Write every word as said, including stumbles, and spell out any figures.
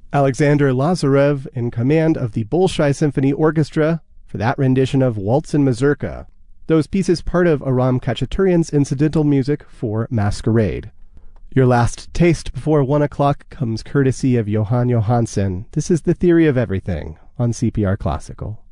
Alexander Lazarev in command of the Bolshoi Symphony Orchestra for that rendition of Waltz and Mazurka. Those pieces part of Aram Khachaturian's incidental music for Masquerade. Your last taste before one o'clock comes courtesy of Johan Johansson. This is The Theory of Everything on C P R Classical.